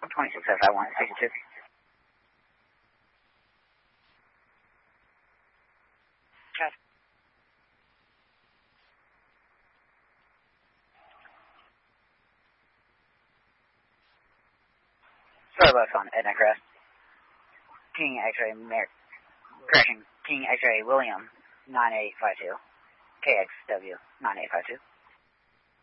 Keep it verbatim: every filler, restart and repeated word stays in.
twenty-six oh five one, sixty-two. Check. Starbucks on Edna Crest. King X-ray Mer crashing King X-ray William nine eight five two. K X W nine eight five two.